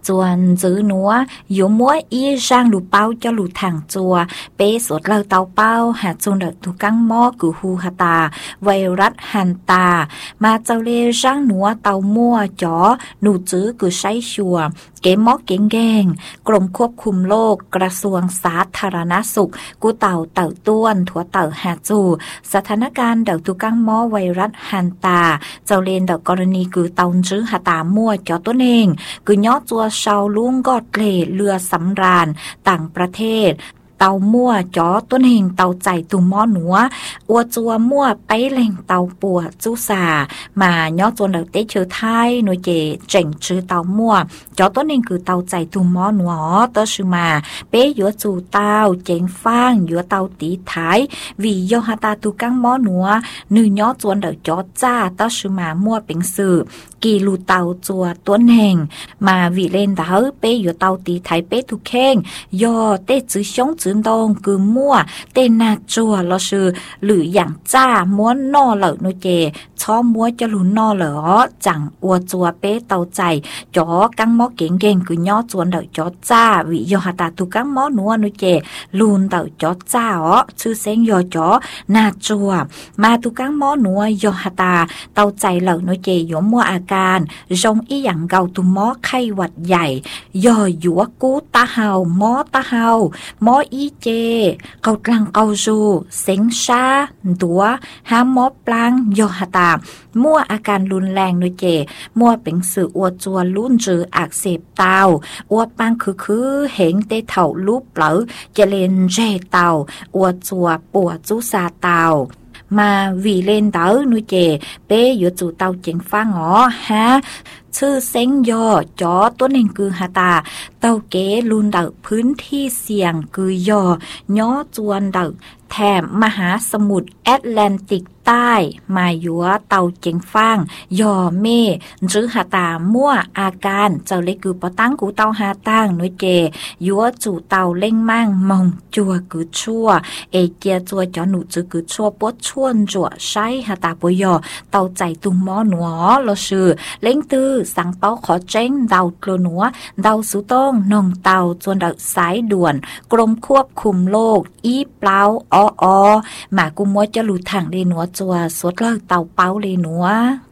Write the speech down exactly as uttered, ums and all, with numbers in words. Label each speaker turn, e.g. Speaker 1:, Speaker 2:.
Speaker 1: จวนจื้อหนัวอยู่มัวอีร่างหลูเป้าเจ้าหลูถังจัวเป้สดเลาเตาเป้าหาจุนเดตุกังหม้อกูฮูฮาตาไวรัสฮันตามาเจ้าเลร่างหนัวเตามั่วจ๋อหนูจื้อกูใช้ชัวเก๋มอกเก่งแกงกรมควบคุมโรคกระทรวงสาธารณสุขกูเต่าเต่าต้วนถั่วเต่าหาจูสถานการณ์เดาตุกังหม้อไวรัสฮันตาเจ้าเลนเดากรณีคือเตาจื้อหาตามั่วจ๋อตัวเองคือย่อจัวชาวลุงกอดเลเรือสำราญต่างประเทศเตามั่วจ๋อต้นเหงเตาใจตุ่มหม้อหนัวอัวจัวมั่วไปแหล่งเตาปัวจุสามาย่อจวนเดาเตเชอไทยหน่วยเจเจ๋งชื่อเตามั่วจ๋อต้นเหงคือเตาใจตุ่มหม้อหนัวเตอชื่อมาเป้ยัวจูเตาเจ๋งฟางยัวเตาตีท้ายวีโยฮาตาตุกังหม้อหนัวนือย่อจวนเดาจ๋อจ้าเตอชื่อมามั่วเป็นสื่อกีลูเตาจัวต้นเหงมาวีเล่นเดาเป้ยัวเตาตีท้ายเป้ทุกแข้งย่อเตจื้อชงจื้อดงคือมั่วเตนาจัวเราชื่อหรืออย่างจ้าม้วนนอเหล่าโนเจช้อมัวจะหลุนนอเหล่อจังอัวจัวเป้เตาใจจ๋อกังหม้อเก่งเก่งคือย่อจวนเดาจ๋อจ้าวิโยหาตาตุกังหม้อนัวโนเจลุนเดาจ๋อจ้าอ๋อชื่อเซงยอจ๋อนาจัวมาตุกังหม้อนัวโยหาตาเตาใจเหล่าโนเจยมัวอาการจงอีหยังเกาตุหม้อไข้หวัดใหญ่ย่อหยัวกูตาเฮาหม้อตาเฮาหม้ออีเจเกาตลังเกาจูเซ็งชาตัวหาหมอปลางยอหตามั่วอาการรุนแรงโดยเจมั่วเป็นสื่ออวดจัวลุ่นจืออักเสบเตาอวดปางคือคือเห็นเตเถ่าลูปเปล่าเจเลนเจเตาอวดจัวปวดจุซาเตามาวีเลนเตอนุเจเป้อยู่จูเตาเจ๋งฟังอ๋อฮะชื่อเซ็งยอจอตัวหนึ่งคือฮาตาเตาเกลุนเดาพื้นที่เสี่ยงคือยอย่อจวนเดาแถมมหาสมุทรแอตแลนติกใต้มายัวเตาเจ๋งฟางยอเมหรือหาตามั่วอาการเจ้าเล็กคือปอตั้งกูเตาหาตั้งนุยเจยัวจู่เตาเล่งมั่งมองจัวคือชั่วเอเจียจัวจอหนูจือคือชั่วปดชวนจัวใช้หาตาปยอเตาใจตุงหม้อหนัวเราชื่อเล่งตื้อสังเปาขอเจ้งเดาโกลหนัวเดาสุต้องนองเตาจวนเดาสายด่วนกรมควบคุมโรคอีเปล่าอออหมากุมัวจะหลุดถังเลนัวจัวสดเลิกเตาเป้าเลนัว